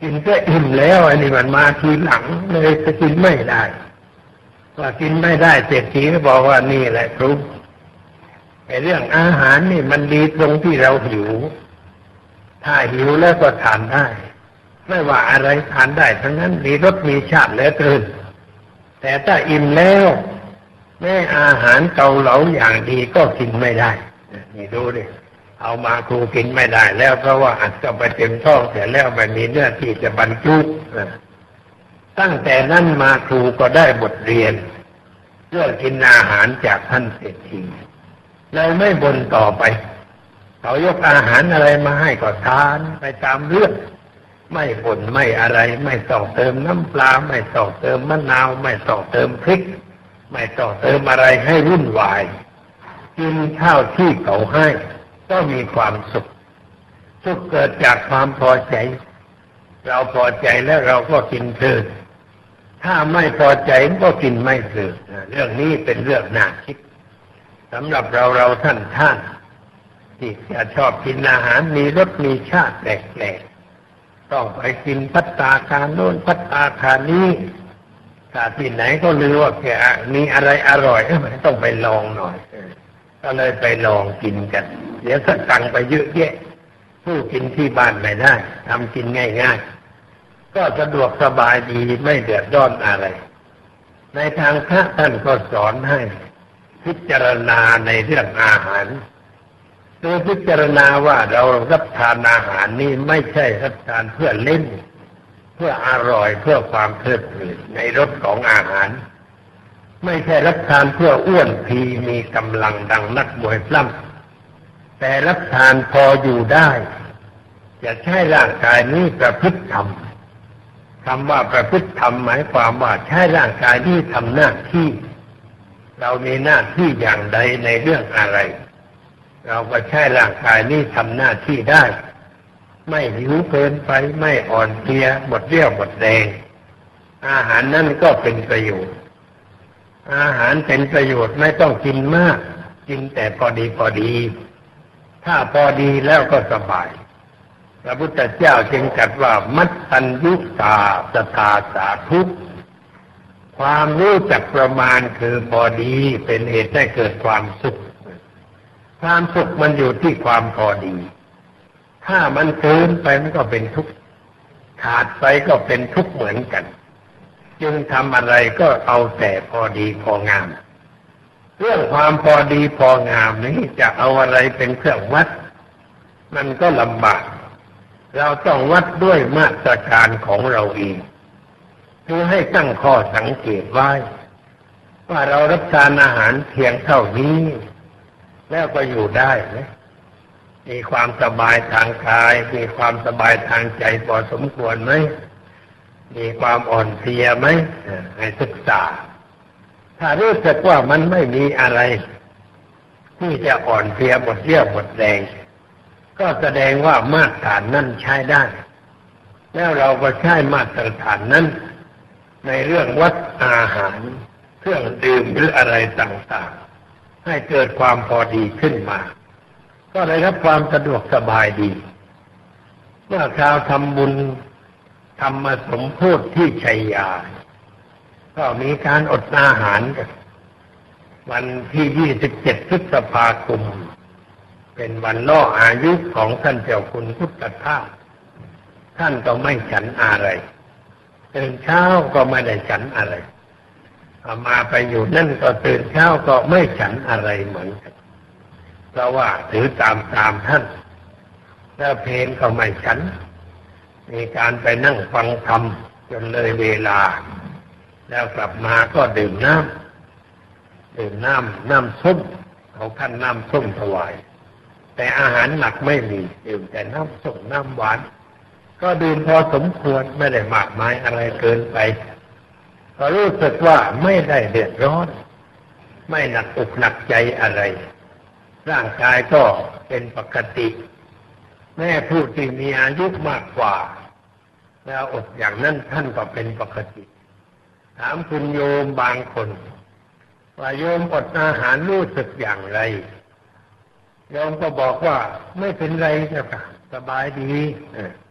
กินก็อิ่มแล้วอันนี้มันมาทีหลังเลยจะกินไม่ได้ว่ากินไม่ได้เศรษฐีก็บอกว่านี่แหละครูไอ้เรื่องอาหารนี่มันดีตรงที่เราหิวถ้าหิวแล้วก็ทานได้ไม่ว่าอะไรทานได้ทั้งนั้นมีรสมีชาติเหลือเกินแต่ถ้าอิ่มแล้วแม้อาหารเกาเหลาอย่างดีก็กินไม่ได้นี่ดูดิเอามาครูกินไม่ได้แล้วเพราะว่าอัดเข้าไปเต็มท้องเสร็จแล้วไม่มีเนื้อที่จะบรรจุตั้งแต่นั้นมาครูก็ได้บทเรียนเรื่องกินอาหารจากท่านเศรษฐีเลยไม่บ่นต่อไปเขายกอาหารอะไรมาให้ก็ทานไปตามเรื่องไม่บ่นไม่อะไรไม่ต้องเติมน้ำปลาไม่ต้องเติมมะนาวไม่ต้องเติมพริกไม่ต้องเติมอะไรให้วุ่นวายกินข้าวที่เขาให้ก็มีความสุขเกิดจากความพอใจเราพอใจแล้วเราก็กินเพลินถ้าไม่พอใจก็กินไม่เพลินเรื่องนี้เป็นเรื่องน่าคิดสำหรับเราท่านที่จะชอบกินอาหารมีรสมีชาติแปลกๆต้องไปกินภัตตาคารโน้นภัตตาคารนี้ถ้าที่ไหนก็รู้ว่าแกมีอะไรอร่อยต้องไปลองหน่อยก็เลยไปลองกินกันเดี๋ยวสักตังไปเยอะแยะผู้กินที่บ้านไม่ได้ทำกินง่ายๆก็สะดวกสบายดีไม่เดือดร้อนอะไรในทางพระท่านก็สอนให้พิจารณาในเรื่องอาหารโดยพิจารณาว่าเรารับทานอาหารนี่ไม่ใช่รับทานเพื่อเล่นเพื่ออร่อยเพื่อความเพลิดเพลินในรสของอาหารไม่ใช่รับทานเพื่ออ้วนพีมีกำลังดังนักมวยปล้ำแต่รับทานพออยู่ได้จะใช้ร่างกายนี้ประพฤติธรรมคำว่าประพฤติธรรมหมายความว่าใช้ร่างกายนี้ทำหน้าที่เรามีหน้าที่อย่างใดในเรื่องอะไรเราก็ใช้ร่างกายนี้ทำหน้าที่ได้ไม่หิวเกินไปไม่อ่อนเพลียหมดเรี่ยวหมดแรงอาหารนั่นก็เป็นประโยชน์อาหารเป็นประโยชน์ไม่ต้องกินมากกินแต่พอดีถ้าพอดีแล้วก็สบายพระพุทธเจ้าจึงตรัสว่ามัตตัญญูตาสตาสาธุความรู้จักประมาณคือพอดีเป็นเหตุให้เกิดความสุขความสุขมันอยู่ที่ความพอดีถ้ามันเกินไปมันก็เป็นทุกข์ขาดไปก็เป็นทุกข์เหมือนกันจึงทำอะไรก็เอาแต่พอดีพองามเรื่องความพอดีพองามนี้จะเอาอะไรเป็นเครื่องวัดมันก็ลำบากเราต้องวัดด้วยมาตรการของเราเองคือให้ตั้งข้อสังเกตไว้ว่าเรารับทานอาหารเพียงเท่านี้แล้วก็อยู่ได้ไหมมีความสบายทางกายมีความสบายทางใจพอสมควรไหมมีความอ่อนเพลียไหมให้ศึกษาถ้ารู้สึกว่ามันไม่มีอะไรที่จะอ่อนเพลียหมดเรี่ยวหมดแรงก็แสดงว่ามาตรฐานนั้นใช้ได้แล้วเราก็ใช้มาตรฐานนั้นในเรื่องวัดอาหารเครื่องดื่มหรืออะไรต่างๆให้เกิดความพอดีขึ้นมาก็ได้รับความสะดวกสบายดีเมื่อคราวทำบุญธรรมสมโภชที่ชัยยาก็มีการอดอาหารกันวันที่27พฤษภาคมเป็นวันล่ออายุของท่านเจ้าคุณพุทธทาสท่านก็ไม่ฉันอะไรตื่นเช้าก็ไม่ได้ฉันอะไรมาไปอยู่นั่นก็ตื่นเช้าก็ไม่ฉันอะไรเหมือนกันเพราะว่าถือตามท่านแล้วเพลงก็ไม่ฉันมีการไปนั่งฟังธรรมจนเลยเวลาแล้วกลับมาก็ดื่มน้ำส้มเขาคั่นน้ำส้มถวายแต่อาหารหนักไม่มีดื่มแต่น้ำส้มน้ำหวานก็ดื่มพอสมควรไม่ได้มากมายอะไรเกินไปก็รู้สึกว่าไม่ได้เดือดร้อนไม่หนักอกหนักใจอะไรร่างกายก็เป็นปกติแม่ผู้ที่มีอายุมากกว่าแล้วอดอย่างนั้นท่านก็เป็นปกติถามคุณโยมบางคนว่าโยมอดอาหารรู้สึกอย่างไรโยมก็บอกว่าไม่เป็นไรเจ้าค่ะสบายดี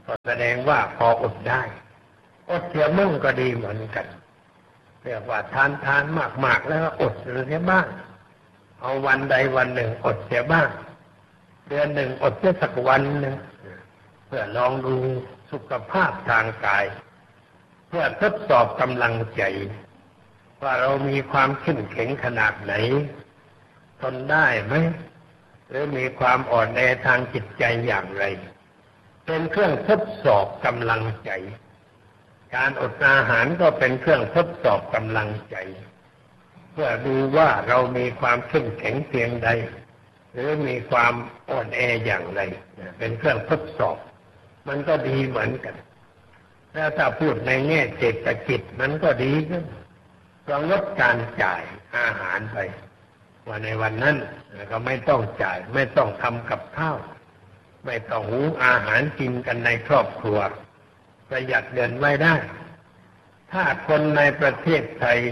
ก็แสดงว่าพออดได้อดเสียมั่งก็ดีเหมือนกันเรียกว่าทานมากๆแล้วอดเสียบ้างเอาวันใดวันหนึ่งอดเสียบ้างเดือนหนึ่งอดเสียสักวันหนึ่งเพื่อลองดูสุขภาพทางกายเพื่อทดสอบกำลังใจว่าเรามีความเข้มแข็งขนาดไหนทนได้ไหมหรือมีความอ่อนแอทางจิตใจอย่างไรเป็นเครื่องทดสอบกำลังใจการอดอาหารก็เป็นเครื่องทดสอบกำลังใจเพื่อดูว่าเรามีความเข้มแข็งเพียงใดหรือมีความอ่อนแออย่างไรเป็นเครื่องทดสอบมันก็ดีเหมือนกันแล้วถ้าพูดในแง่เศรษฐกิจมันก็ดีขึ้นเราลดการจ่ายอาหารไปว่าในวันนั้นก็ไม่ต้องจ่ายไม่ต้องทำกับข้าวไม่ต้องหุงอาหารกินกันในครอบครัวประหยัดเงินไว้ได้ถ้าคนในประเทศไทย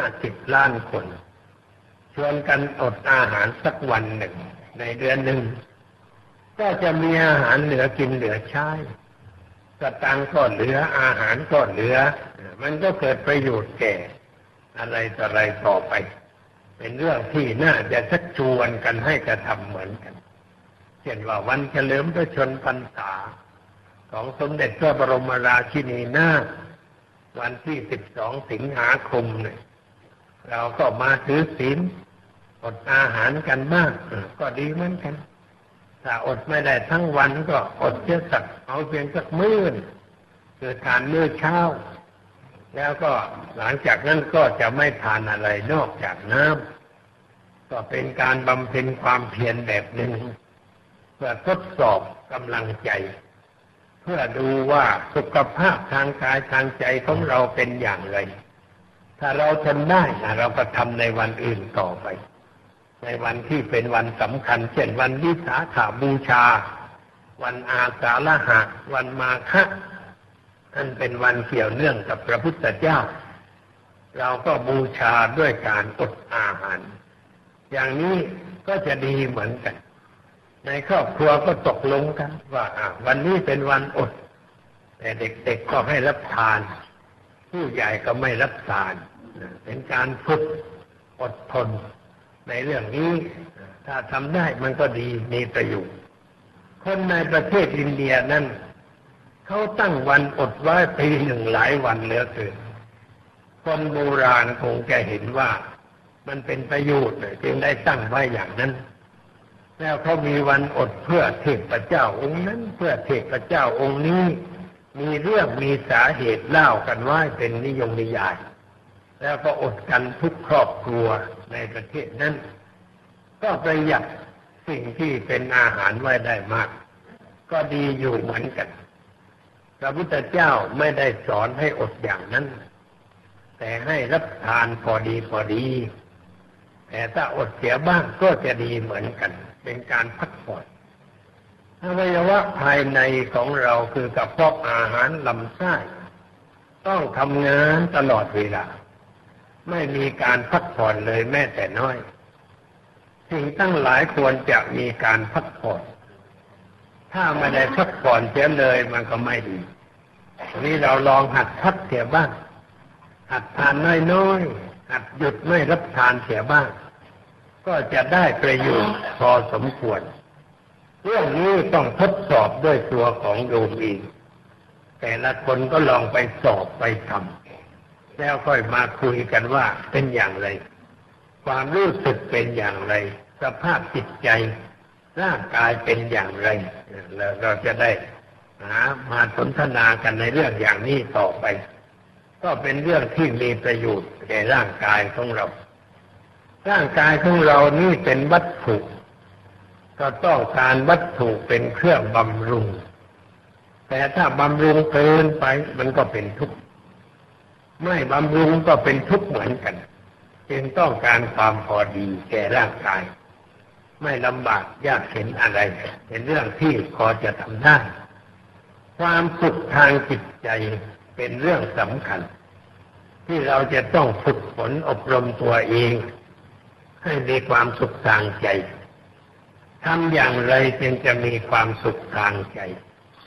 50 ล้านคนชวนกันอดอาหารสักวันหนึ่งในเดือนหนึ่งก็จะมีอาหารเหลือกินเหลือใช้สตังค์ก็เหลืออาหารก็เหลือมันก็เกิดประโยชน์แก่อะไรต่ออะไรต่อไปเป็นเรื่องที่น่าจะชักชวนกันให้กระทำเหมือนกันเช่นว่าวันเฉลิมพระชนมพรรษาของสมเด็จพระบรมราชินีนาถวันที่12 สิงหาคมเนี่ยเราก็มาถือศีลอดอาหารกันบ้างก็ดีเหมือนกันถ้าอดไม่ได้ทั้งวันก็อดเพียงสักเอาเพียงสักมื้อคือทานมื้อเช้าแล้วก็หลังจากนั้นก็จะไม่ทานอะไรนอกจากน้ำก็เป็นการบำเพ็ญความเพียรแบบหนึ่งเพื่อทดสอบกำลังใจเพื่อดูว่าสุขภาพทางกายทางใจของเราเป็นอย่างไรถ้าเราทนได้เราก็ทำในวันอื่นต่อไปในวันที่เป็นวันสำคัญเช่นวันวิสาขบูชาวันอาสาฬหะวันมาฆะนั่นเป็นวันเกี่ยวเนื่องกับพระพุทธเจ้าเราก็บูชาด้วยการอดอาหารอย่างนี้ก็จะดีเหมือนกันในครอบครัวก็ตกลงกันว่าวันนี้เป็นวันอดแต่เด็กๆก็ให้รับทานผู้ใหญ่ก็ไม่รับทานเป็นการฝึกอดทนในเรื่องนี้ถ้าทำได้มันก็ดีมีประโยชน์คนในประเทศอินเดียนั้นเขาตั้งวันอดไว้ปีหนึ่งหลายวันเหลือเกินคนโบราณคงจะเห็นว่ามันเป็นประโยชน์จึงได้ตั้งไว้อย่างนั้นแล้วเขามีวันอดเพื่อเทพเจ้าองค์นั้นเพื่อเทพเจ้าองค์นี้มีเรื่องมีสาเหตุเล่ากันไว้เป็นนิยมนิยายแล้วก็อดกันทุกครอบครัวในประเทศนั้นก็ประหยัดสิ่งที่เป็นอาหารไว้ได้มากก็ดีอยู่เหมือนกันพระพุทธเจ้าไม่ได้สอนให้อดอย่างนั้นแต่ให้รับทานพอดีพอดีแต่ถ้าอดเสียบ้างก็จะดีเหมือนกันเป็นการพักผ่อนอวัยวะภายในของเราคือกระเพาะอาหารลำไส้ต้องทำงานตลอดเวลาไม่มีการพักผ่อนเลยแม้แต่น้อยสิ่งตั้งหลายควรจะมีการพักผ่อนถ้าไม่ได้พักผ่อนเสียเลยมันก็ไม่ดีนี่เราลองหัดพักเสียบ้างหัดทานน้อยๆหัดหยุดไม่รับทานเสียบ้างก็จะได้ประโยชน์พอสมควรเรื่องนี้ต้องทดสอบด้วยตัวของโยมเองแต่ละคนก็ลองไปสอบไปทำแล้วค่อยมาคุยกันว่าเป็นอย่างไรความรู้สึกเป็นอย่างไรสภาพจิตใจร่างกายเป็นอย่างไรแล้วเราจะได้มาสนทนากันในเรื่องอย่างนี้ต่อไปก็เป็นเรื่องที่มีประโยชน์แก่ร่างกายของเราร่างกายของเรานี่เป็นวัตถุก็ต้องการวัตถุเป็นเครื่องบำรุงแต่ถ้าบำรุงเกินไปมันก็เป็นทุกข์ไม่บำรุงก็เป็นทุกข์เหมือนกันจึงต้องการความพอดีแก่ร่างกายไม่ลำบากยากเข็ญอะไรเป็นเรื่องที่พอจะทำได้ความสุขทางจิตใจเป็นเรื่องสำคัญที่เราจะต้องฝึกฝนอบรมตัวเองให้มีความสุขทางใจทำอย่างไรจึงจะมีความสุขทางใจ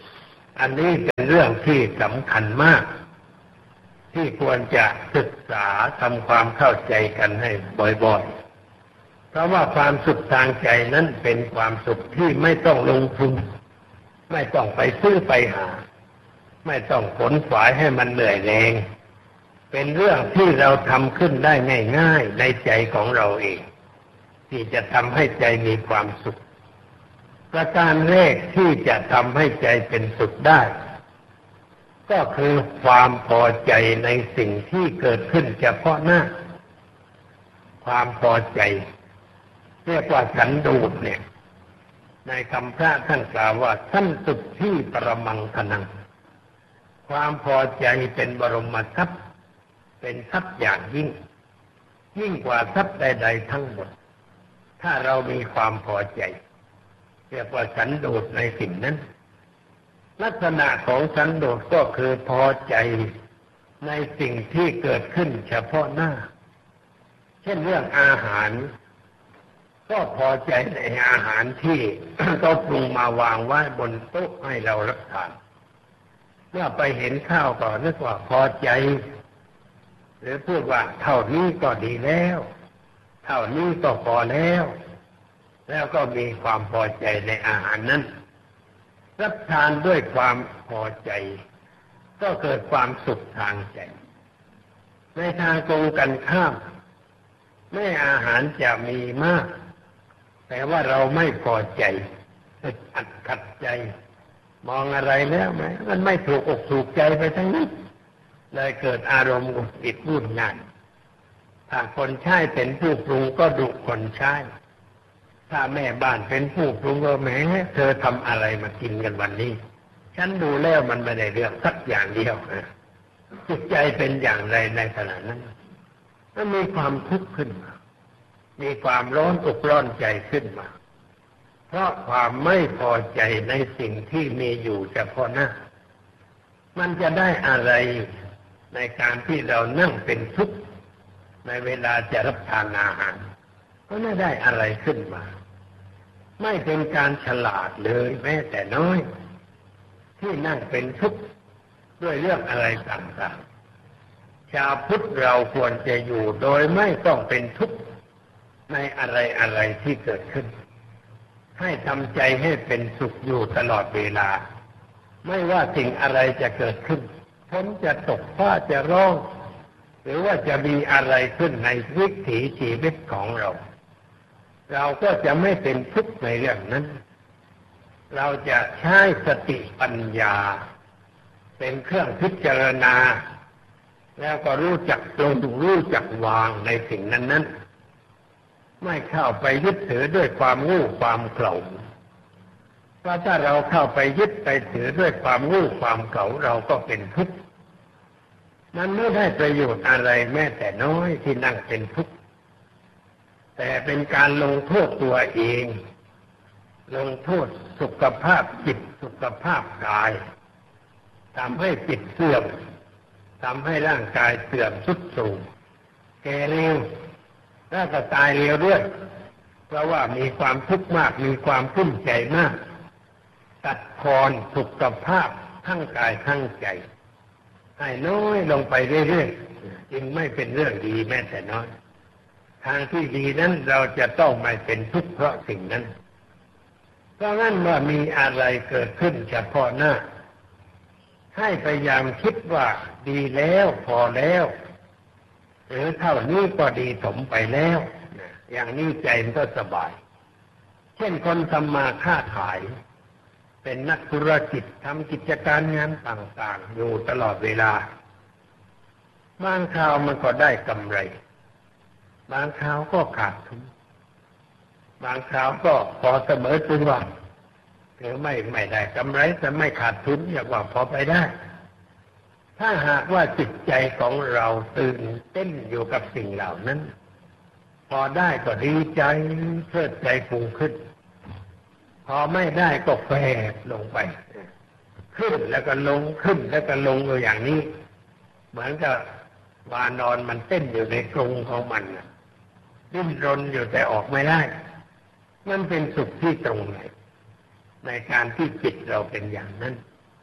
อันนี้เป็นเรื่องที่สำคัญมากที่ควรจะศึกษาทำความเข้าใจกันให้บ่อยๆเพราะว่าความสุขทางใจนั้นเป็นความสุขที่ไม่ต้องลงทุนไม่ต้องไปซื้อไปหาไม่ต้องขนขวายให้มันเหนื่อยแรงเป็นเรื่องที่เราทำขึ้นได้ง่ายๆในใจของเราเองที่จะทำให้ใจมีความสุขประการแรกที่จะทำให้ใจเป็นสุขได้ก็คือความพอใจในสิ่งที่เกิดขึ้นเฉพาะหน้าความพอใจเรียกว่าสันโดษเนี่ยในคำพระท่านกล่าวว่าสันตุที่ปรมังคนังความพอใจเป็นบรมทรัพย์เป็นทรัพย์อย่างยิ่งกว่าทรัพย์ใดๆทั้งหมดถ้าเรามีความพอใจเรียกว่าสันโดษในสิ่งนั้นลักษณะของสันโดษก็คือพอใจในสิ่งที่เกิดขึ้นเฉพาะหน้าเช่นเรื่องอาหารก็พอใจในอาหารที่ เขาปรุงมาวางไว้บนโต๊ะให้เรารับทานเมื่อไปเห็นข้าวก็นึกว่าพอใจหรือพูดว่าเท่านี้ก็ดีแล้วเท่านี้ก็พอแล้วแล้วก็มีความพอใจในอาหารนั้นรับทานด้วยความพอใจก็เกิดความสุขทางใจในทางตรงกันข้ามแม้อาหารจะมีมากแต่ว่าเราไม่พอใจอัดขัดใจมองอะไรแล้วไหมมันไม่ถูกอกถูกใจไปทั้งนั้นเลยเกิดอารมณ์หงุดหงิดวุ่นวายถ้าคนใช้เป็นผู้ปรุงก็ดุคนใช้ถ้าแม่บ้านเป็นผู้ปรุงก็แหมเธอทำอะไรมากินกันวันนี้ฉันดูแล้วมันไม่ได้เรื่องสักอย่างเดียวจิตใจเป็นอย่างไรในขณะนั้นมันมีความทุกข์ขึ้นมามีความร้อนอกร้อนใจขึ้นมาเพราะความไม่พอใจในสิ่งที่มีอยู่เฉพาะหน้ามันจะได้อะไรในการที่เรานั่งเป็นทุกข์ในเวลาจะรับทานอาหารก็ไม่ได้อะไรขึ้นมาไม่เป็นการฉลาดเลยแม้แต่น้อยที่นั่งเป็นทุกข์ด้วยเรื่องอะไรต่างๆชาวพุทธเราควรจะอยู่โดยไม่ต้องเป็นทุกข์ในอะไรที่เกิดขึ้นให้ทำใจให้เป็นสุขอยู่ตลอดเวลาไม่ว่าสิ่งอะไรจะเกิดขึ้นฝนจะตกฟ้าจะร้องหรือว่าจะมีอะไรขึ้นในวิถีชีวิตของเราก็จะไม่เป็นทุกข์ในเรื่องนั้นเราจะใช้สติปัญญาเป็นเครื่องพิจารณาแล้วก็รู้จักปรงรู้จักวางในสิ่งนั้นไม่เข้าไปยึดถือด้วยความโง่ความเขลาเพราะถ้าเราเข้าไปยึดไปถือด้วยความโง่ความเขลาเราก็เป็นทุกข์มันไม่ได้ประโยชน์อะไรแม้แต่น้อยที่นั่งเป็นทุกข์แต่เป็นการลงโทษตัวเองลงโทษสุขภาพจิตสุขภาพกายทำให้จิตเสื่อมทำให้ร่างกายเสื่อมทรุดโทรมแก่เร็วแล้วก็ตายเร็วด้วยเพราะว่ามีความทุกข์มากมีความกุ้มใจมากตัดทอนสุขภาพทั้งกายทั้งใจให้น้อยลงไปเรื่อยๆจึงไม่เป็นเรื่องดีแม้แต่น้อยทางที่ดีนั้นเราจะต้องไม่เป็นทุกข์เพราะสิ่งนั้นเพราะงั้นว่ามีอะไรเกิดขึ้นเฉพาะหน้าให้พยายามคิดว่าดีแล้วพอแล้วหรือเท่านี้ก็ดีถมไปแล้วอย่างนี้ใจมันก็สบายเช่นคนทำมาค้าขายเป็นนักธุรกิจทำกิจการงานต่างๆอยู่ตลอดเวลาบางคราวมันก็ได้กำไรบางคราวก็ขาดทุนบางคราวก็พอเสมอตัวหรือไม่ได้กำไรแต่ไม่ขาดทุนอย่างว่าพอไปได้ถ้าหากว่าจิตใจของเราตื่นเต้นอยู่กับสิ่งเหล่านั้นพอได้ก็ดีใจเพลิดใจฟูขึ้นพอไม่ได้ก็แฝงลงไปขึ้นแล้วก็ลงขึ้นแล้วก็ลงอย่างนี้เหมือนกับวานอนมันเต้นอยู่ในกรงของมันดิ้นรนอยู่แต่ออกไม่ได้มันเป็นสุขที่ตรงไหนในการที่จิตเราเป็นอย่างนั้น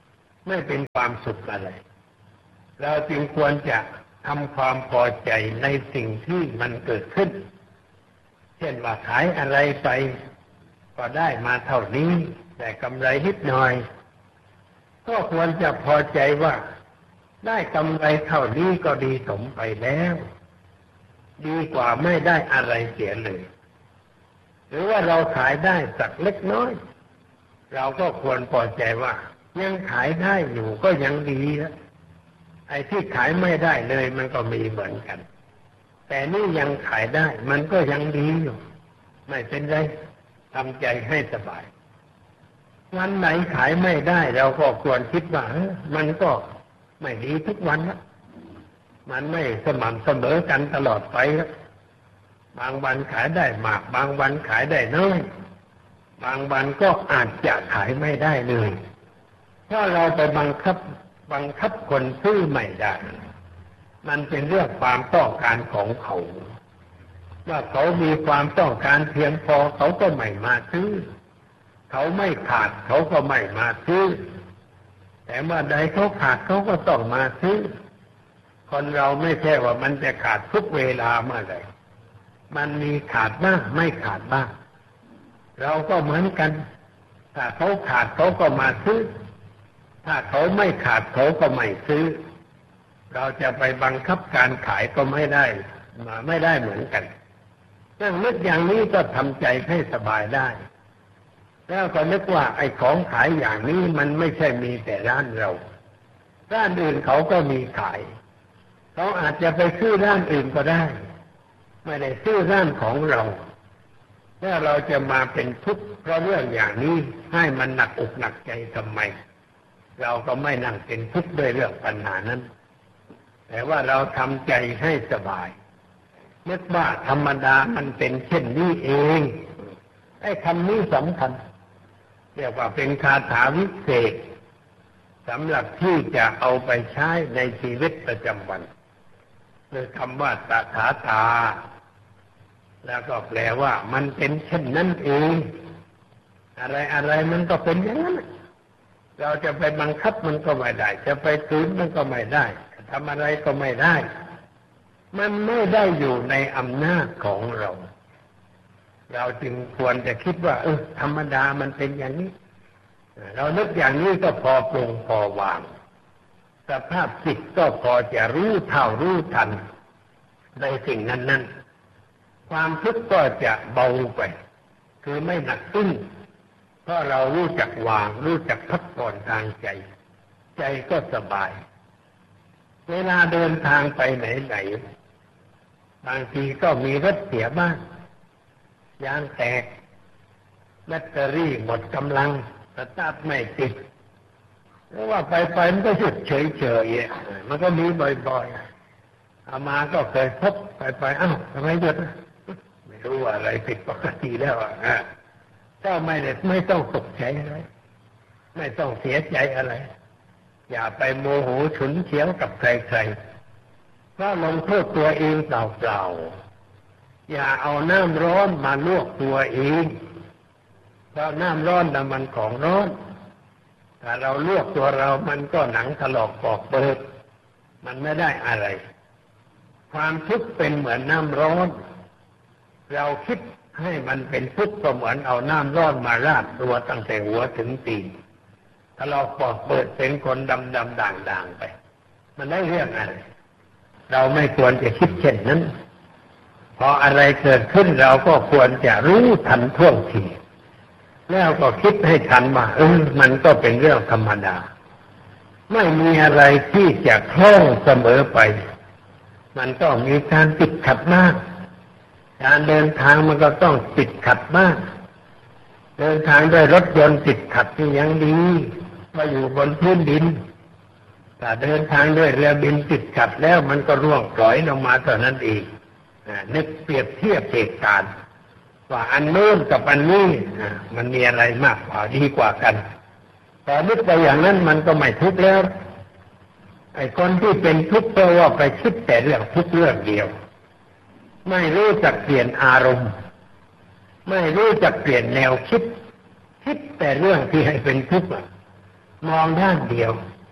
ไม่เป็นความสุขอะไรเราจึงควรจะทำความพอใจในสิ่งที่มันเกิดขึ้นเช่นว่าขายอะไรไปก็ได้มาเท่านี้แต่กำไรนิดหน่อยก็ควรจะพอใจว่าได้กำไรเท่านี้ก็ดีสมไปแล้วดีกว่าไม่ได้อะไรเสียเลยหรือว่าเราขายได้สักเล็กน้อยเราก็ควรพอใจว่ายังขายได้อยู่ก็ยังดีนะไอ้ที่ขายไม่ได้เลยมันก็มีเหมือนกันแต่นี่ยังขายได้มันก็ยังดีอยู่ไม่เป็นไรทำใจให้สบายวันไหนขายไม่ได้เราก็ควรคิดว่ามันก็ไม่ดีทุกวันนะมันไม่สม่ำเสมอกันตลอดไปนะบางวันขายได้มากบางวันขายได้น้อยบางวันก็อาจจะขายไม่ได้เลยถ้าเราไปบังคับคนซื้อไม่ได้มันเป็นเรื่องความต้องการของเขาว่าเขามีความต้องการเพียงพอเขาก็ไม่มาซื้อเขาไม่ขาดเขาก็ไม่มาซื้อแต่เมื่อใดเขาขาดเขาก็ต้องมาซื้อคนเราไม่ใช่ว่ามันจะขาดทุกเวลาเมื่อไหร่มันมีขาดบ้างไม่ขาดบ้างเราก็เหมือนกันถ้าเขาขาดเขาก็มาซื้อถ้าเขาไม่ขาดเขาก็ไม่ซื้อเราจะไปบังคับการขายก็ไม่ได้เหมือนกันนั่งนึกอย่างนี้ก็ทำใจให้สบายได้แล้วก็นึกว่าไอ้ของขายอย่างนี้มันไม่ใช่มีแต่ร้านเราร้านอื่นเขาก็มีขายเขาอาจจะไปซื้อร้านอื่นก็ได้ไม่ได้ซื้อร้านของเราถ้าเราจะมาเป็นทุกข์เพราะเรื่องอย่างนี้ให้มันหนักอกหนักใจทำไมเราก็ไม่นั่งเป็นทุกข์ด้วยเรื่องปัญหานั้นแต่ว่าเราทำใจให้สบายนึกว่าธรรมดามันเป็นเช่นนี้เองไอ้คำนี้สำคัญเรียกว่าเป็นคาถาวิเศษสำหรับที่จะเอาไปใช้ในชีวิตประจำวันโดยคำว่าตถาตาแล้วก็แปลว่ามันเป็นเช่นนั้นเองอะไรมันก็เป็นอย่างนั้นเราจะไปบังคับมันก็ไม่ได้จะไปฝืนมันก็ไม่ได้ทำอะไรก็ไม่ได้มันไม่ได้อยู่ในอำนาจของเราเราจึงควรจะคิดว่าธรรมดามันเป็นอย่างนี้เรานึกอย่างนี้ก็พอปรงพอวางสภาพจิตก็พอจะรู้เท่ารู้ทันในสิ่งนั้นความทุกข์ก็จะเบาไปคือไม่หนักอึ้งเพราะเรารู้จักวางรู้จักพักผ่อนทางใจก็สบายเวลาเดินทางไปไหนบางทีก็มีรถเสียบ้างยางแตกแบตเตอรี่หมดกำลังสตาร์ทไม่ติดเพราะว่าไปมันก็หยุดเฉยๆมันก็มีบ่อยๆอามาก็เคยพบไปทำไมหยุดไม่รู้ว่าอะไรผิดปกติแล้วก็ไม่ต้องตกใจอะไรไม่ต้องเสียใจอะไรอย่าไปโมโหฉุนเฉียวกับใครๆเพราะลงโทษตัวเองเปล่าๆอย่าเอาน้ำร้อนมาลวกตัวเองเพราะน้ำร้อนน่ะมันของร้อนถ้าเราลวกตัวเรามันก็หนังถลอกปอกเปิดมันไม่ได้อะไรความทุกข์เป็นเหมือนน้ำร้อนเราคิดให้มันเป็นทุกข์ก็เหมือนเอาน้ำร้อนมาราดตัวตั้งแต่หัวถึงตีนถลอกปอกเปิดเป็นคนดำด่างไปมันได้เรื่องอะไรเราไม่ควรจะคิดเช่นนั้นพออะไรเกิดขึ้นเราก็ควรจะรู้ทันท่วงทีแล้วก็คิดให้ทันว่ามันก็เป็นเรื่องธรรมดาไม่มีอะไรที่จะคล่องเสมอไปมันต้องมีการติดขัดบ้างการเดินทางมันก็ต้องติดขัดบ้างเดินทางด้วยรถยนต์ติดขัดนี่ยังดีว่าอยู่บนพื้นดินแต่เดินทางด้วยเรือบินติดขัดแล้วมันก็ร่วงปล่อยลงมาเท่านั้นเองนึกเปรียบเทียบเหตุการณ์ว่าอันโน้นกับอันนี้มันมีอะไรมากกว่าดีกว่ากันแต่นึกไปอย่างนั้นมันก็ไม่ทุกข์แล้วไอ้คนที่เป็นทุกข์เพราะว่าไปคิดแต่เรื่องทุกข์เรื่องเดียวไม่รู้จักเปลี่ยนอารมณ์ไม่รู้จักเปลี่ยนแนวคิดแต่เรื่องที่ให้เป็นทุกข์มองด้านเดียว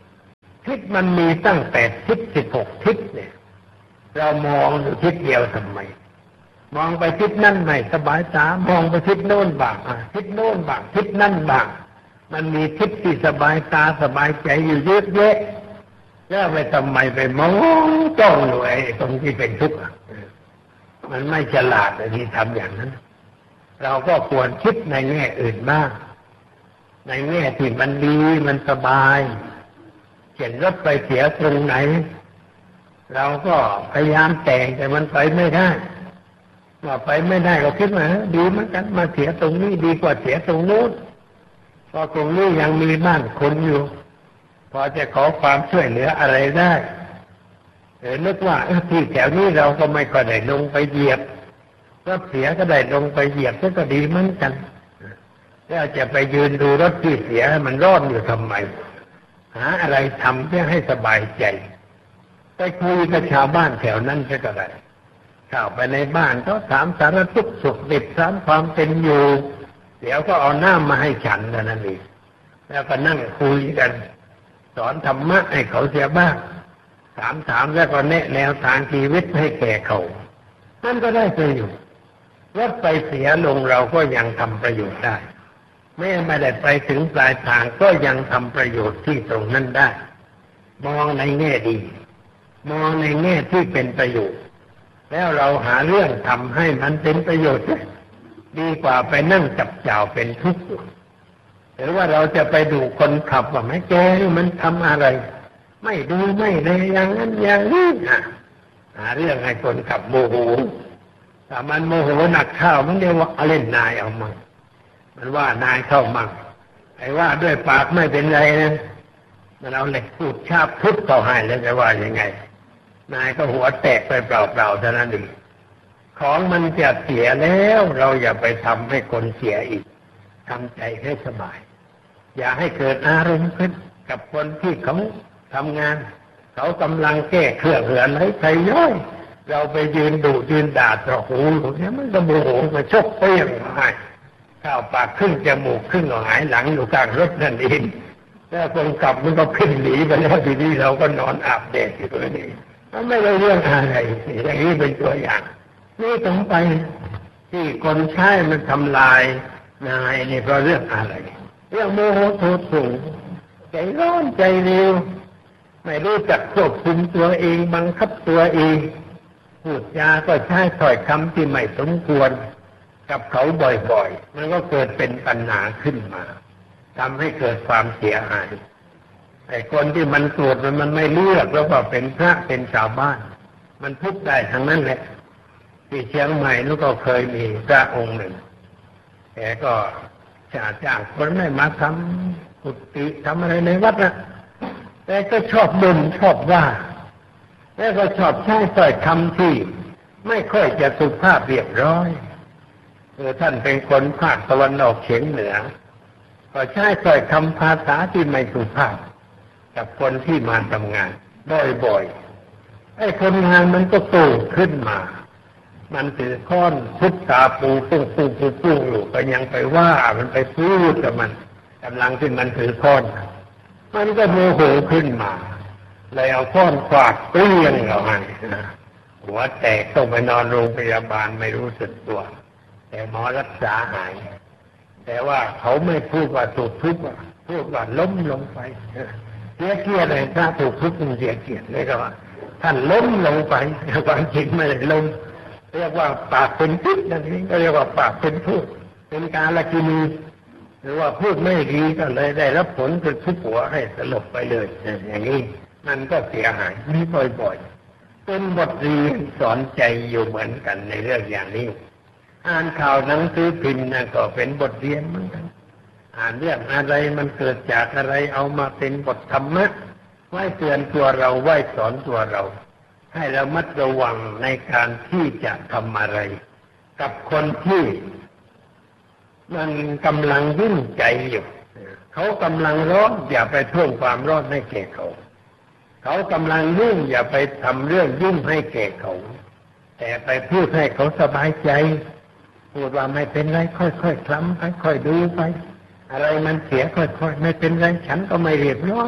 ทิศมันมีตั้ง8 ทิศ 16 ทิศเนี่ยเรามองอยู่ทิศเดียวทำไมมองไปทิศนั่นไม่สบายตามองไปทิศโน้นบ้างทิศโน้นบ้างทิศนั่นบ้างมันมีทิศที่สบายตาสบายใจอยู่เยอะแยะแล้วไปทำไมไปมองจ้องอยู่ไอ้ตรงที่เป็นทุกข์มันไม่ฉลาดที่ทำอย่างนั้นเราก็ควรคิดในแง่อื่นบ้างในแง่ที่มันดีมันสบายเข็นรถไปเสียตรงไหนเราก็พยายามแต่งแต่มันไปไม่ได้ว่าไปไม่ได้เราคิดว่าดีเหมือนกันมาเสียตรงนี้ดีกว่าเสียตรงโน้นเพราะตรงนี้ยังมีบ้านคนอยู่พอจะขอความช่วยเหลืออะไรได้นึกว่าที่แถวนี้เราก็ไม่ก็ได้ลงไปเหยียบรถเสียก็ได้ลงไปเหยียบก็ดีเหมือนกันแล้วจะไปยืนดูรถที่เสียมันร้อนอยู่ทำไมหาอะไรทำเพื่อให้สบายใจไปคุยกับชาวบ้านแถวนั้นก็ได้เข้าไปในบ้านก็ถามสารทุกข์สุขดิบถามความเป็นอยู่เดี๋ยวก็เอาน้ำมาให้ฉันเท่านั้นเองแล้วก็นั่งคุยกันสอนธรรมะให้เขาเสียบ้างถามแล้วก็แนะแนวทางชีวิตให้แก่เขานั่นก็ได้ประโยชน์รถไปเสียลงเราก็ยังทำประโยชน์ได้ไม่ได้ไปถึงปลายทางก็ยังทำประโยชน์ที่ตรงนั้นได้มองในแง่ดีมองในแง่ที่เป็นประโยชน์แล้วเราหาเรื่องทำให้มันเป็นประโยชน์ดีกว่าไปนั่งจับจ่าวเป็นทุกข์หรือว่าเราจะไปดูคนขับว่าไม่แกมันทำอะไรไม่ดูไม่เลยอย่างนั้นอย่างนี้หาเรื่องให้คนขับโมโหถ้ามันโมโหหนักเข้ามันเรียกว่าเล่นนายเอามั่งมันว่านายเข้ามั่งไอ้ว่าด้วยปากไม่เป็นไรนะมันเอาเหล็กพูดชาบทุบเข้าให้แล้วจะว่ายังไงนายก็หัวแตกไปเปล่าๆเท่านั้นเองของมันจะเสียแล้วเราอย่าไปทำให้คนเสียอีกทำใจให้สบายอย่าให้เกิดอารมณ์ขึ้นกับคนที่เขาทำงานเขากำลังแก้เครื่องเหือนให้ใครย่อยเราไปยืนดูยืนด่าตะหูเนี่ยมันก็โมโหมาชกเปี้ยงให้ข้าวปากครึ่งจมูกครึ่งหายหลังอยู่กลางรถนั่นเองแล้วคนขับมันก็ขึ้นหนีไปแล้วทีนี้เราก็นอนอาบแดดอยู่ตรงนี้มันไม่ได้เรื่องอะไรอย่างนี้เป็นตัวอย่างนี่ตรงไปที่คนใช้มันทำลายนายนี่เพราะเรื่องอะไรเรื่องโมโหโทษสูงใจร้อนใจเร็วไม่รู้จักควบคุมตัวเองบังคับตัวเองพูดจาก็ใช้ถ้อยคำที่ไม่สมควรกับเขาบ่อยๆมันก็เกิดเป็นปัญหาขึ้นมาทำให้เกิดความเสียหายไอ้คนที่มันโกรธมันไม่เลือกแล้วก็เป็นพระเป็นชาวบ้านมันทุกข์ได้ทั้งนั้นแหละที่เชียงใหม่นู้นก็เคยมีพระองค์หนึ่งแกก็จ้างคนไม่มาทำกุฏิทำอะไรในวัดนะแต่ก็ชอบบ่นชอบว่าแล้วก็ชอบใช้ถ้อยคำที่ไม่ค่อยจะสุภาพเรียบร้อยท่านเป็นคนภาคตะวันออกเฉียงเหนือก็ใช้ถ้อยคำภาษาที่ไม่สุภาพกับคนที่มาทำงานบ่อยๆไอ้คนงานมันก็โตขึ้นมามันถือค้อนพุทธาปูปุ้งอยู่ก็ยังไปว่ามันไปพูดกับมันกำลังที่มันถือค้อนมันก็โมโหขึ้นมาเลยเอาค้อนขวาดเปรี้ยงเอาให้หัวแตกต้องไปนอนโรงพยาบาลไม่รู้สึกตัวแต่หมอรักษาหายแต่ว่าเขาไม่พูดว่าถูกทุบพูดว่าล้มลงไปเสียเกียรติเลยถ้าถูกทุบมันเสียเกียรติเลยก็ว่าท่านล้มลงไปความจริงไม่ได้ล้มเรียกว่าปากเป็นพิษนั่นเองก็เรียกว่าปากเป็นพูดเป็นการละกินีหรือว่าพูดไม่ดีก็เลยได้รับผลคือทุบหัวให้สลบไปเลยอย่างนี้มันก็เสียหายนี่บ่อยๆเป็นบทเรียนสอนใจอยู่เหมือนกันในเรื่องอย่างนี้อ่านข่าวหนังสือพิมพ์นะก็เป็นบทเรียนเหมือนกันอ่านเรื่องอะไรมันเกิดจากอะไรเอามาเป็นบทธรรมะไว้เตือนตัวเราไว้สอนตัวเราให้ระมัดระวังในการที่จะทำอะไรกับคนที่มันกำลังยุ่งใจอยู่เขากำลังร้อนอย่าไปเพิ่มความร้อนให้แก่เขาเขากำลังยุ่งอย่าไปทำเรื่องยุ่งให้แก่เขาแต่ไปพูดให้เขาสบายใจพูดว่าไม่เป็นไรค่อยๆคล้ำค่อยๆดูไปอะไรมันเสียค่อยๆไม่เป็นไรฉันก็ไม่เรียบร้อน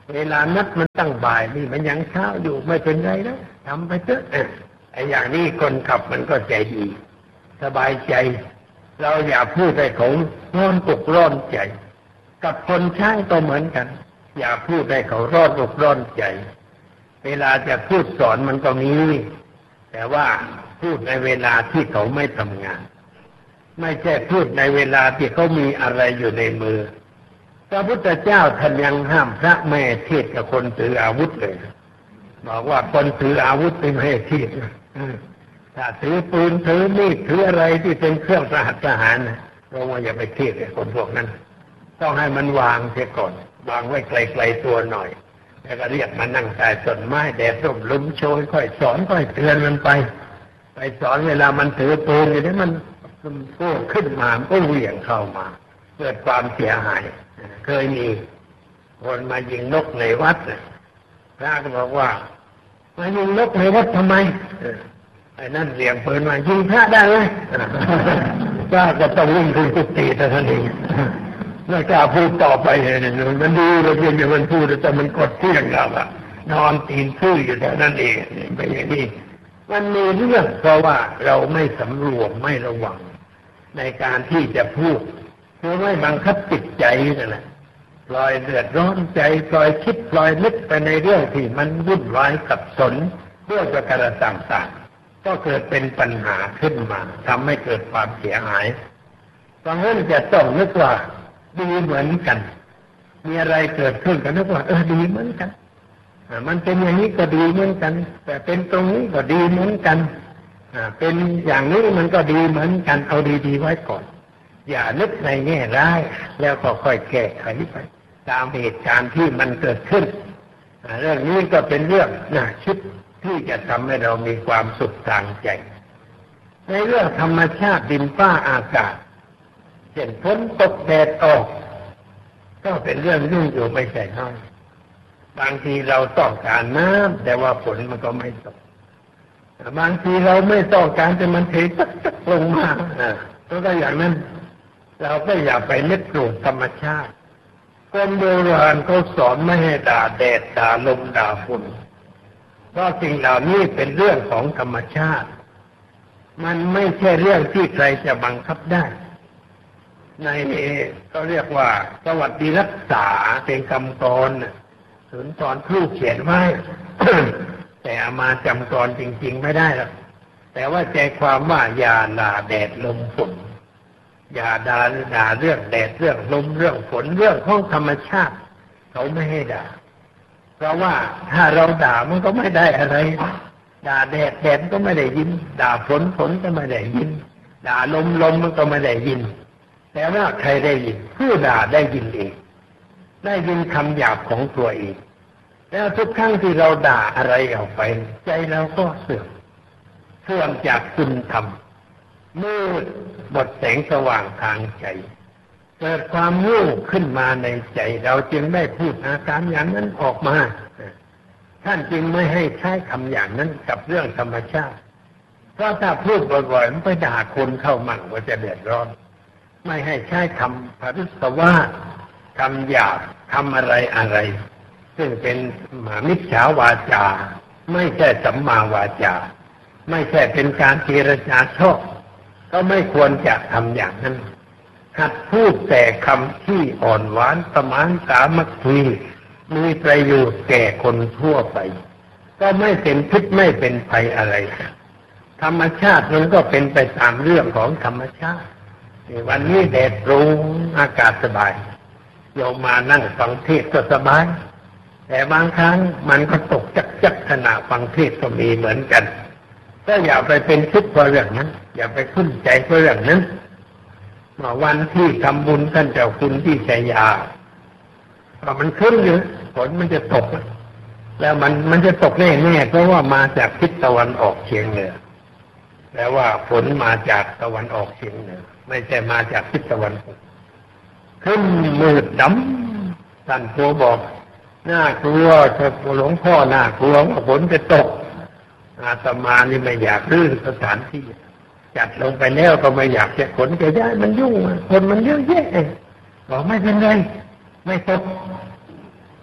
เวลานัดมันตั้งบ่ายนี่มันยังเช้าอยู่ไม่เป็นไรแล้วทำไปเถอะไอ้อย่างนี้คนขับมันก็ใจดีสบายใจเราอย่าพูดให้เขาร้อนอกร้อนใจกับคนใช้ก็เหมือนกันอย่าพูดให้เขาร้อนอกร้อนใจเวลาจะพูดสอนมันก็มีแต่ว่าพูดในเวลาที่เขาไม่ทำงานไม่ใช่พูดในเวลาที่เขามีอะไรอยู่ในมือพระพุทธเจ้าท่านยังห้ามพระไม่เทศกับคนถืออาวุธเลยบอกว่าคนถืออาวุธไม่ให้เทศถ้าถือปืนถือมีดถืออะไรที่เป็นเครื่องประหัตประหารเราอย่าไปเทศกับคนพวกนั้นต้องให้มันวางเสียก่อนวางไว้ไกลๆตัวหน่อยแล้วก็เรียกมานั่งใต้ต้นไม้แดดร่มลมโชยค่อยสอนค่อยเตือนมันไปสอนเวลามันถือปืนอยู่นี่มันก็ขึ้นมาก็เหวี่ยงเข้ามาเกิดความเสียหายเคยมีคนมายิงนกในวัดพระก็บอกว่ามายิงนกในวัดทำไมไอ้นั่นเสียงปืนมายิงพระได้ไหมพระก็ต้องวิ่งขึ้นกุฏิแต่ท่านเองไม่กล้าพูดต่อไปเลยมันดูเราเพียงแต่มันพูดแต่มันกดเที่ยงเราอะนอนตีนซื่ออยู่แต่นั่นเองเป็นอย่างนี้มันมีเรื่องเพราะว่าเราไม่สำรวมไม่ระวังในการที่จะพูดเพื่อไม่บังคับจิตใจนั่นแหละปล่อยเดือดร้อนใจปล่อยคิดปล่อยนึกไปในเรื่องที่มันวุ่นวายสับสนเรื่องประการต่างๆก็เกิดเป็นปัญหาขึ้นมาทำให้เกิดความเสียหายเพราะฉะนั้นจะต้องนึกว่าดีเหมือนกันมีอะไรเกิดขึ้นก็นึกว่าดีเหมือนกันมันเป็นอย่างนี้ก็ดีเหมือนกันแต่เป็นตรงนี้ก็ดีเหมือนกันเป็นอย่างนี้มันก็ดีเหมือนกันเอาดีๆไว้ก่อนอย่านึกในแง่ร้ายแล้วก็ค่อยแก้ไขไปตามเหตุการณ์ที่มันเกิดขึ้นเรื่องนี้ก็เป็นเรื่องน่าคิดที่จะทำให้เรามีความสุขทางใจในเรื่องธรรมชาติดินฟ้าอากาศเช่นฝนตกแดดออกก็เป็นเรื่องยุ่งอยู่ไม่ใช่น้อยบางทีเราต้องการน้ำแต่ว่าฝนมันก็ไม่ตกบางทีเราไม่ต้องการแต่มันเทตักลงมาก็อย่างนั้นเราก็อย่าไปนึกโกรธธรรมชาติคนโบราณเขาสอนไม่ให้ด่าแดดด่าลมด่าฝนเพราะสิ่งเหล่านี้เป็นเรื่องของธรรมชาติมันไม่ใช่เรื่องที่ใครจะบังคับได้ในก็เรียกว่าสวัสดีรักษาเป็นคำกรสุนทรภู่เขียนไว้ แต่เอามาจำกรจริงๆไม่ได้หรอกแต่ว่าใจความว่าอย่าด่าแดดลมฝนอย่าด่าเรื่องแดดเรื่องลมเรื่องฝนเรื่องของธรรมชาติเขาไม่ให้ด่าเพราะว่าถ้าเราด่ามันก็ไม่ได้อะไรด่าแดดก็ไม่ได้ยินด่าฝนก็ไม่ได้ยินด่าลมมันก็ไม่ได้ยินแต่ว่าใครได้ยินผู้ด่าได้ยินเองได้ยินคำหยาบของตัวเองแล้วทุกครั้งที่เราด่าอะไรออกไปใจเราก็เสื่อมจากคุณธรรมมืดบดแสงสว่างทางใจเกิดความโง่ขึ้นมาในใจเราจึงได้พูดอาการอย่างนั้นออกมาท่านจึงไม่ให้ใช้คำอย่างนั้นกับเรื่องธรรมชาติเพราะถ้าพูดบ่อยๆมันไปด่าคนเข้ามั่งว่าจะเดือดร้อนไม่ให้ใช้คำพรุษวาทคำหยาบคำอะไรซึ่งเป็นมิจฉาวาจาไม่ใช่สัมมาวาจาไม่ใช่เป็นการเจรจาชอบก็ไม่ควรจะทำอย่างนั้นหัดพูดแต่คำที่อ่อนหวานสมานสามัคคีมีประโยชน์แก่คนทั่วไปก็ไม่เป็นพิษไม่เป็นภัยอะไรธรรมชาติมันก็เป็นไปตามเรื่องของธรรมชาติวันนี้แดดรุ่งอากาศสบายโยมมานั่งฟังเทศก็สบายแต่บางครั้งมันก็ตกจักขณะฟังเทศก็มีเหมือนกันก็อย่าไปเป็นทุกข์เพราะเรื่องนั้นอย่าไปขึ้นใจเพราะเรื่องนั้นวันที่ทำบุญท่านเจ้าคุณที่ชัยยาพอมันขึ้นอยู่ฝนมันจะตกแล้วมันจะตกแน่ๆเพราะว่ามาจากทิศตะวันออกเฉียงเหนือแปลว่าฝนมาจากตะวันออกเฉียงเหนือไม่ใช่มาจากทิศตะวันตกขึ้นมืดดำท่านครูบอกน่ากลัวหลวงพ่อน่ากลัวว่าฝนจะตกอาตมานี่ไม่อยากรื้อสถานที่จัดลงไปแล้วก็ไม่อยากจะขนจะย้ายมันยุ่งคนมันเยอะแยะบอกไม่เป็นไรไม่ตก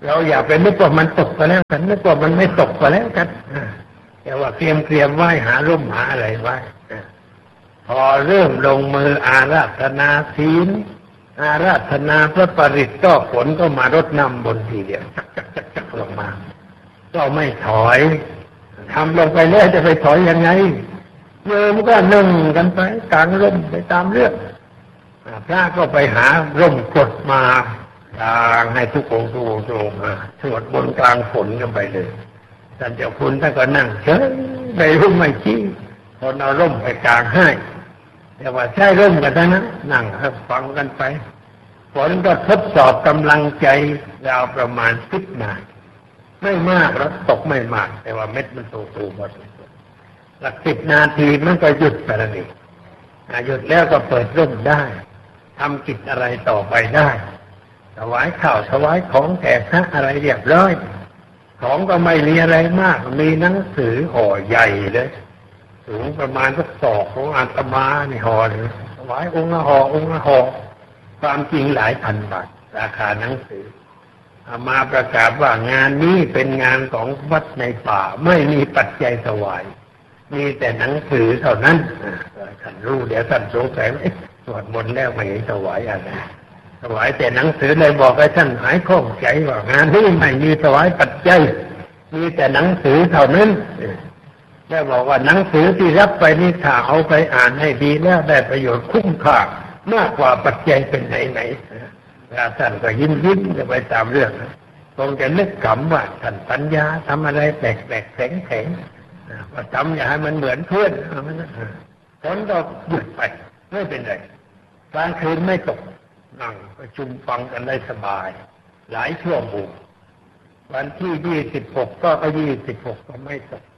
เราอย่าไปนึกว่ามันตกไปแล้วกันนึกว่ามันไม่ตกไปแล้วกันแต่ว่าเตรียมไว้หาร่มหาอะไรไว้พอเริ่มลงมืออาราธนาศีลอาราธนาพระปริตรก็ฝนก็มารดน้ำบนทีเดียวจักลงมาก็ไม่ถอยทำลงไปแล้วจะไปถอยยังไงโยมก็นึ่งกันไปกลางร่มไปตามเรื่องพระก็ไปหาร่มกดมาทางให้ทุกองค์มาสวดบนกลางฝนกันไปเลยท่านเจ้าคุณท่านก็นั่งเฉยไม่รู้ไม่ชี้คนเอาร่มไปกลางให้แต่ว่าใช้ร่มกันทั้งนั้นนั่งฟังกันไปฝนก็ทดสอบกำลังใจยาวประมาณ10 นาทีไม่มากแล้วตกไม่มากแต่ว่าเม็ดมันโตพอสมควรหลัก10 นาทีมันก็หยุดไปแล้วนี่หยุดแล้วก็เปิดร่มได้ทำกิจอะไรต่อไปได้ถวายข้าวถวายของแก่พระอะไรเรียบร้อยของก็ไม่มีอะไรมากมีหนังสือห่อใหญ่เลยสูงประมาณสักศอกของอาตมานี่ห่อเลยถวายองค์ละห่อความจริงหลายพันบาทราคาหนังสือมาประกาศว่างานนี้เป็นงานของวัดในป่าไม่มีปัจจัยถวายมีแต่หนังสือเท่านั้นท่านรู้เดี๋ยวท่านสงสัยสวดมนต์แล้วไม่ถวายอะไรถวายแต่หนังสือเลยบอกให้ท่านหายข้องใจว่างานนี้ไม่มีถวายปัจจัยมีแต่หนังสือเท่านั้นได้บอกว่าหนังสือที่รับไปนี่ถ้าเอาไปอ่านให้ดีแล้วได้ประโยชน์คุ้มค่ามากกว่าปัจจัยเป็นไหนท่านก็ยิ้มจะไปตามเรื่องคงจะนึกขำว่าท่านปัญญาทำอะไรแปลกแข็งว่าทำอย่าให้มันเหมือนเพื่อนฝนก็หยุดไปไม่เป็นไรกลางคืนไม่ตกนั่งประชุมฟังกันได้สบายหลายชั่วโมงวันที่26ก็26ก็ไม่ตก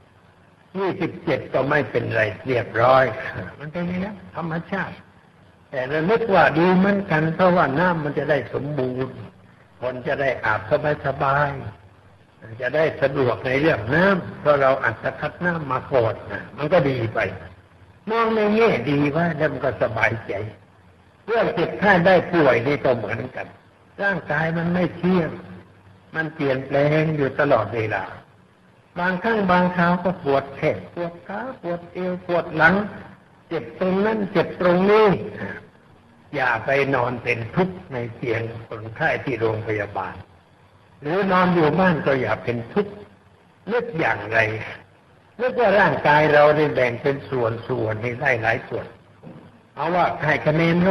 27ก็ไม่เป็นไรเรียบร้อยมันเป็นอย่างนี้ธรรมชาติแต่เรานึกว่าดีเหมือนกันเพราะว่าน้ำมันจะได้สมบูรณ์คนจะได้อาบสบายจะได้สะดวกในเรื่องน้ำเพราะเราอัดคัดน้ำมาก่อนมันก็ดีไปมองในแง่ดีว่าแล้วมันก็สบายใจเรื่องเจ็บไข้ได้ป่วยนี่ก็เหมือนกันร่างกายมันไม่เที่ยงมันเปลี่ยนแปลงอยู่ตลอดเวลาบางครั้งบางคราวก็ปวดแขนปวดขาปวดเอวปวดหลังเจ็บตรงนั้นเจ็บตรงนี้อย่าไปนอนเป็นทุกข์ในเตียงคนไข้ที่โรงพยาบาลหรือนอนอยู่บ้านก็อย่าเป็นทุกข์นึกอย่างไรนึกว่าร่างกายเราได้แบ่งเป็นส่วนให้ได้หลายส่วนเอาว่าให้คะแนน100%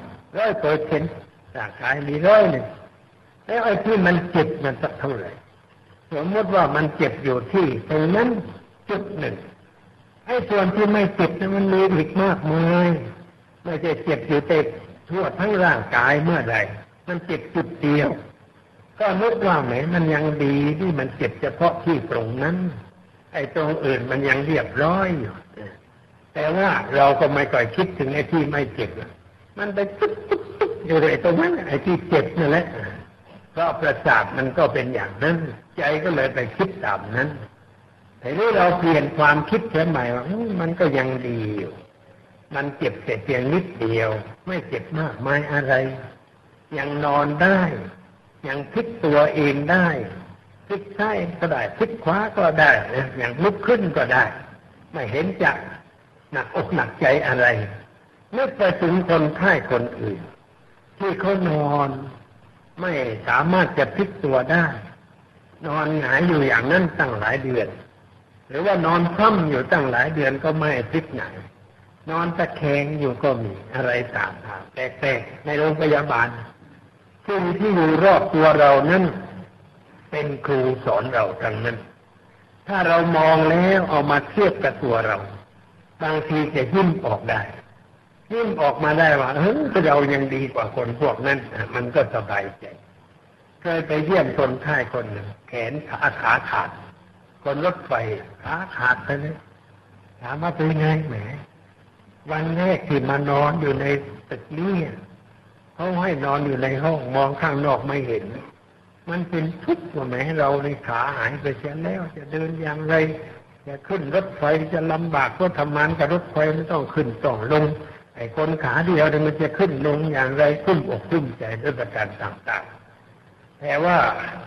ร่างกายมี100แล้วไอ้ที่มันเจ็บมันสักเท่าไหร่สมมติว่ามันเจ็บอยู่ที่ตรงนั้น1%ไอ้ส่วนที่ไม่เจ็บนั้นมันมีอีกมากมายไม่ใช่เจ็บอยู่แต่ทั่วทั้งร่างกายเมื่อใดมันเจ็บจุดเดียวก็นึกว่าแหมมันยังดีที่มันเจ็บเฉพาะที่ตรงนั้นไอ้ตรงอื่นมันยังเรียบร้อยอยู่แต่ว่าเราก็ไม่ค่อยคิดถึงไอ้ที่ไม่เจ็บมันไปตุ๊บอยู่ในตรงนั้นไอ้ที่เจ็บนั่นแหละเพราะประสาทมันก็เป็นอย่างนั้นใจก็เลยไปคิดตามนั้นแต่นี่เราเปลี่ยนความคิดเสียใหม่ว่ามันก็ยังดีอยู่มันเจ็บแต่เพียงนิดเดียวไม่เจ็บมากมายอะไรยังนอนได้ยังพลิกตัวเองได้พลิกซ้ายก็ได้พลิกขวาก็ได้อย่างลุกขึ้นก็ได้ไม่เห็นจะหนักอกหนักใจอะไรนึกไปถึงคนไข้คนอื่นที่เขานอนไม่สามารถจะพลิกตัวได้นอนหงายอยู่อย่างนั้นตั้งหลายเดือนหรือว่านอนคว่ำอยู่ตั้งหลายเดือนก็ไม่พลิกไหนนอนตะแคงอยู่ก็มีอะไรต่างๆแปลกๆในโรงพยาบาลซึ่งที่อยู่รอบตัวเรานั้นเป็นครูสอนเราทั้งนั้นถ้าเรามองแล้วเอามาเทียบกับตัวเราบางทีจะยิ้มออกได้ยิ้มออกมาได้ว่าเรายังดีกว่าคนพวกนั้นมันก็สบายใจเคยไปเยี่ยมคนไข้คนหนึ่งแขนขาขาดคนรถไฟขาขาดไปเลยถามว่าเป็นไงแหมวันแรกที่มานอนอยู่ในตึกนี้เขาให้นอนอยู่ในห้องมองข้างนอกไม่เห็นมันเป็นทุกข์ว่าแหมเราในขาหายไปเสียแล้วจะเดินอย่างไรจะขึ้นรถไฟจะลำบากเพราะทำงานกับรถไฟมันต้องขึ้นต้องลงไอ้คนขาเดียวมันจะขึ้นลงอย่างไรขึ้นอกขึ้นใจด้วยประการต่างๆแต่ว่า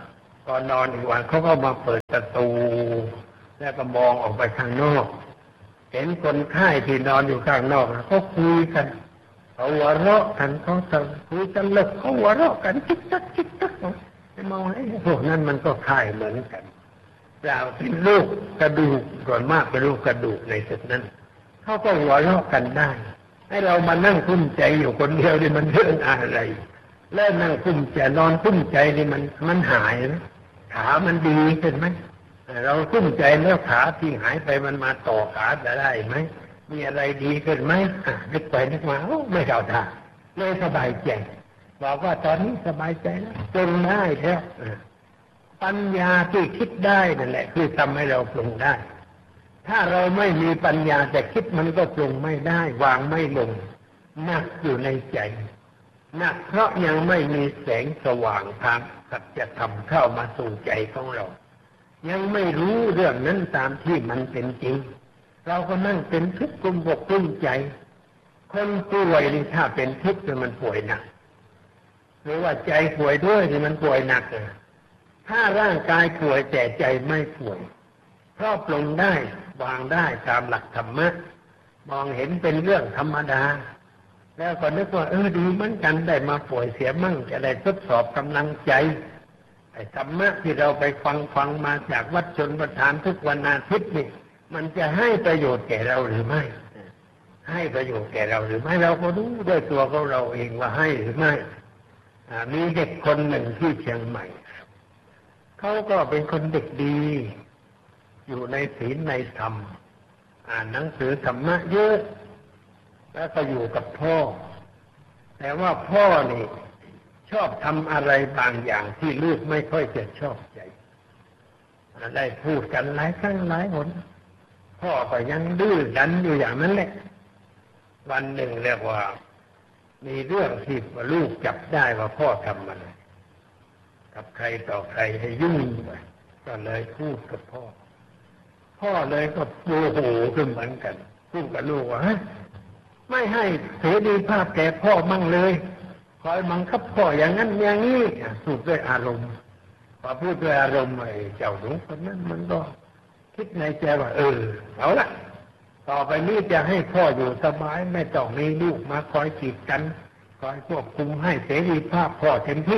ก่อนนอนอีกวันเขาก็มาเปิดประตูแล้วก็มองออกไปข้างนอกเห็นคนไข้ที่นอนอยู่ข้างนอกเขาคุยกันเขาหัวเราะกันเขาคุยกันเลิกเขาหัวเราะกันจิ๊กจักจิ๊กจักมองไอ้พวกนั้นมันก็ไข้เหมือนกันเราเป็นลูกกระดูกส่วนมากเป็นลูกกระดูกในจุดนั้นเขาก็หัวเราะกันได้ให้เรามานั่งคุ้มใจอยู่คนเดียวนี่มันเรื่องอะไรแล้วนั่งคุ้มใจนอนคุ้มใจนี่มันหายนะขามันดีขึ้นไหมเราคุ้มใจแล้วขาที่หายไปมันมาต่อขาจะได้ไหมมีอะไรดีขึ้นไหมนึกไปนึกมาโอ้ไม่เข้าท่าเลยสบายใจบอกว่าตอนนี้สบายใจแล้วปรุงได้แล้วปัญญาที่คิดได้นั่นแหละคือทำให้เราปรุงได้ถ้าเราไม่มีปัญญาแต่คิดมันก็ปรุงไม่ได้วางไม่ลงหนักอยู่ในใจหนักเพราะยังไม่มีแสงสว่างทางสัจธรรมเข้ามาสู่ใจของเรายังไม่รู้เรื่องนั้นตามที่มันเป็นจริงเราก็นั่งเป็นทุกข์กลุ้มอกกลุ้มใจคนป่วยนี่ถ้าเป็นทุกข์เนี่ยมันป่วยหนักหรือว่าใจป่วยด้วยนี่มันป่วยหนักถ้าร่างกายป่วยแต่ใจไม่ป่วยเพราะปลงได้วางได้ตามหลักธรรมะมองเห็นเป็นเรื่องธรรมดาแล้วก็นึกว่าดีเหมือนกันได้มาป่วยเสียมั่งจะได้ทดสอบกำลังใจไอ้ธรรมะที่เราไปฟังมาจากวัดชนประทานทุกวันอาทิตย์นี่มันจะให้ประโยชน์แก่เราหรือไม่ให้ประโยชน์แก่เราหรือไม่เราก็รู้ด้วยตัวของเราเองว่าให้หรือไม่มีเด็กคนหนึ่งที่เชียงใหม่เขาก็เป็นคนเด็กดีอยู่ในศีลในธรรมอ่านหนังสือธรรมะเยอะแล้วก็อยู่กับพ่อแต่ว่าพ่อนี่ชอบทำอะไรบางอย่างที่ลูกไม่ค่อยจะชอบใจได้พูดกันหลายครั้งหลายหนพ่อก็ยังดื้อดันอยู่อย่างนั้นแหละวันหนึ่งเรียกว่ามีเรื่องที่ลูกจับได้ว่าพ่อทำมันกับใครต่อใครให้ยุ่งไปก็เลยพูดกับพ่อเลยก็โมโหขึ้นเหมือนกันพูดกับลูกว่าไม่ให้เสรีภาพแก่พ่อมั่งเลยคอยบังคับพ่ออย่างนั้นอย่างนี้พูดด้วยอารมณ์พอพูดด้วยอารมณ์ไอ้เจ้าหนูคนนั้นมันก็คิดในใจว่าเอาละต่อไปนี้จะให้พ่ออยู่สบายไม่ต้องมีลูกมาคอยกีดกันคอยควบคุมให้เสรีภาพพ่อเต็มที่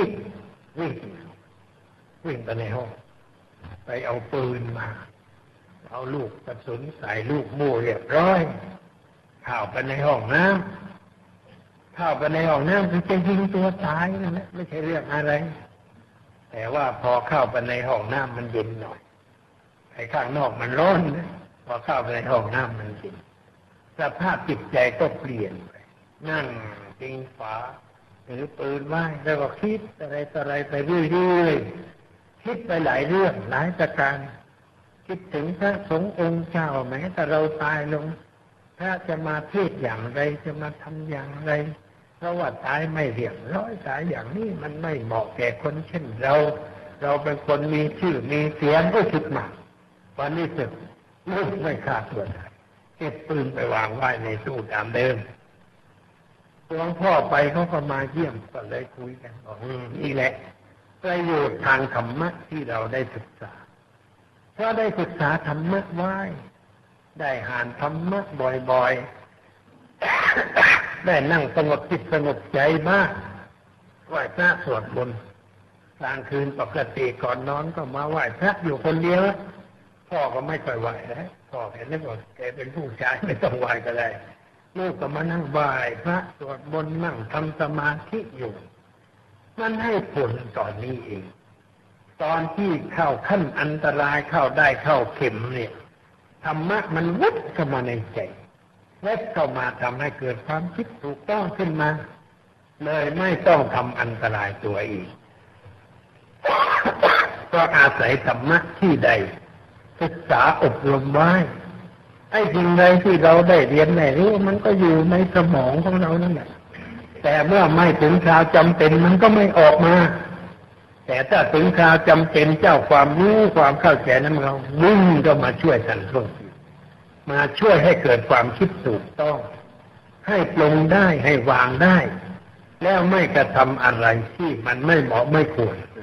วิ่งไปในห้องไปเอาปืนมาเอาลูกกระสุนใส่ลูกโม่เรียบร้อยเข้าไปในห้องน้ำคือจะยิงตัวตายนั่นแหละไม่ใช่เรื่องอะไรแต่ว่าพอเข้าไปในห้องน้ำมันเย็นหน่อยไอ้ข้างนอกมันร้อนนะพอเข้าไปในห้องน้ำมันเย็นสภาพจิตใจก็เปลี่ยนไปนั่งพิงฝาถือปืนไว้แล้วก็คิดอะไรไปเรื่อยๆคิดไปหลายเรื่องหลายประการคิดถึงพระสงฆ์องค์เจ้าแม้แต่เราตายลงพระจะมาเทศอย่างไรจะมาทำอย่างไรเพราะว่าตายไม่เรียบร้อยตายอย่างนี้มันไม่เหมาะแก่คนเช่นเราเป็นคนมีชื่อมีเสียงก็คิดมากวันนี้สึกลูกไม่ฆ่าตัวตายเก็บปืนไปวางไว้ในตู้ตามเดิมหลวงพ่อไปเขาก็มาเยี่ยมก็เลยคุยกันบอกนี่แหละประโยชน์ทางธรรมะที่เราได้ศึกษาเพราะได้ศึกษาธรรมะไว้ได้อ่านธรรมะบ่อยๆได้นั่งสงบจิตสงบใจมากไหว้พระสวดมนต์กลางคืนปกติก่อนนอนก็มาไหว้พระอยู่คนเดียวพ่อก็ไม่ค่อยไหว้นะพ่อเห็นแล้วบอกแกเป็นผู้ชายไม่ต้องไหว้ก็ได้ลูกก็มานั่งไหว้พระสวดมนต์นั่งทำสมาธิอยู่มันให้ผลตอนนี้เองตอนที่เข้าขั้นอันตรายเข้าได้เข้าเข็มเนี่ยธรรมะมันวุดเข้ามาในใจเวทเข้ามาทำให้เกิดความคิดถูกต้องขึ้นมาเลยไม่ต้องทำอันตรายตัวอีกก็อาศัยธรรมะที่ใดศึกษาอบรมไว้ไอ้สิ่งใดที่เราได้เรียนได้รู้มันก็อยู่ในสมองของเรานั่นแหละแต่เมื่อไม่ถึงคราวจำเป็นมันก็ไม่ออกมาแต่ถ้าถึงคราวจำเป็นเจ้าความรู้ความเข้าใจนั้นเราวิ่งก็มาช่วยกันร่วมมาช่วยให้เกิดความคิดถูกต้องให้ปลงได้ให้วางได้แล้วไม่กระทำอะไรที่มันไม่เหมาะไม่ควรแก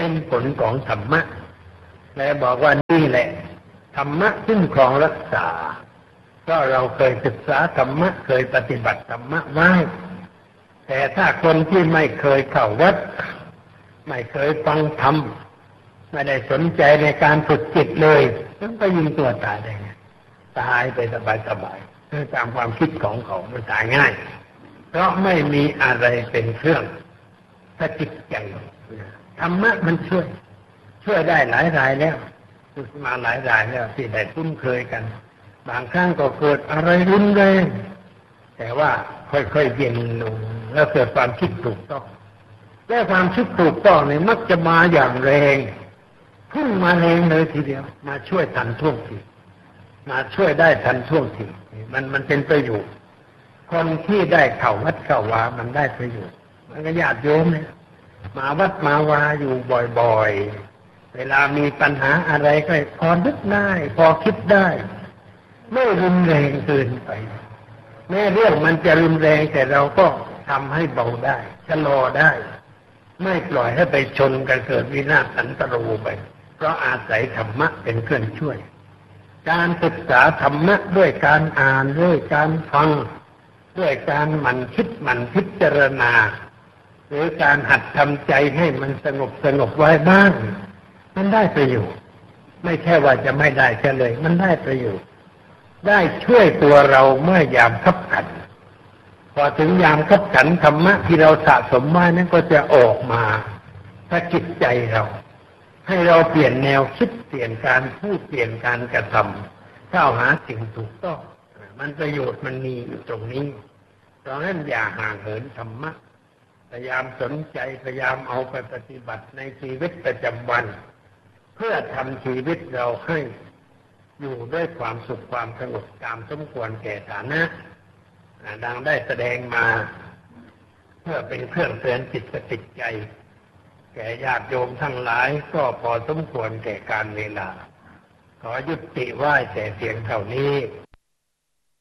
เป็นผลของธรรมะและบอกว่านี่แหละธรรมะคุ้มครองรักษาก็เราเคยศึกษาธรรมะเคยปฏิบัติธรรมะไว้แต่ถ้าคนที่ไม่เคยเข้าวัดไม่เคยฟังธรรมไม่ได้สนใจในการฝึกจิตเลยมันก็ยิงตัวตายได้ไงตายไปสบายๆตามความคิดของเขามันตายง่ายเพราะไม่มีอะไรเป็นเครื่องถ้าจิตใจธรรมะมันช่วยได้หลายรายแล้วมาหลายรายแล้วที่ได้คุ้นเคยกันบางครั้งก็เกิดอะไรรุนแรงแต่ว่าค่อยๆเย็นลงแล้วเกิดความคิดถูกต้องแต่ความคิดถูกต้องเนี่ยมักจะมาอย่างแรงพุ่งมาแรงเลยทีเดียวมาช่วยทันท่วงทีมาช่วยได้ทันท่วงทีมันเป็นประโยชน์คนที่ได้เข้าวัดเข้าวามันได้ประโยชน์มันก็ญาติโยมเนี่ยมาวัดมาวาอยู่บ่อยๆเวลามีปัญหาอะไรก็พอนึกได้พอคิดได้ไม่รุนแรงเกินไปแม้เรื่องมันจะรุนแรงแต่เราก็ทำให้เบาได้ชะลอได้ไม่ปล่อยให้ไปชนกันเกิดวินาศสันตโรไปเพราะอาศัยธรรมะเป็นเครื่องช่วยการศึกษาธรรมะด้วยการอ่านด้วยการฟังด้วยการหมั่นคิดหมั่นพิจารณาหรือการหัดทำใจให้มันสงบไว้บ้างมันได้ประโยชน์ไม่แค่ว่าจะไม่ได้แค่เลยมันได้ประโยชน์ได้ช่วยตัวเราเมื่อยามคับขันพอถึงยามคับขันธรรมะที่เราสะสมไว้นั้นก็จะออกมาถ้าจิตใจเราให้เราเปลี่ยนแนวคิดเปลี่ยนการพูดเปลี่ยนการกระทำเข้าหาสิ่งถูกต้องมันประโยชน์มันมีอยู่ตรงนี้เพราะฉะนั้นอย่าห่างเหินธรรมะพยายามสนใจพยายามเอาไปปฏิบัติในชีวิตประจำวันเพื่อทำชีวิตเราให้อยู่ด้วยความสุขความสงบตามสมควรแก่ฐานะดังได้แสดงมาเพื่อเป็นเครื่องเตือนจิตสติใจแก่ญาติโยมทั้งหลายก็พอสมควรแก่การเวลาขอยุติไว้แต่เพียงเท่านี้